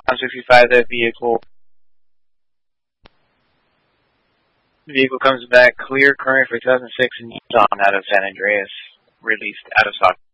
65, that vehicle. The vehicle comes back clear, current for 2006 Nissan out of San Andreas, released out of stock.